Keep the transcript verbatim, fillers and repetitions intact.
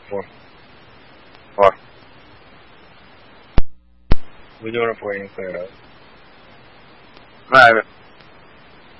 Four. Four. We're doing it for you and clear it up. Alright.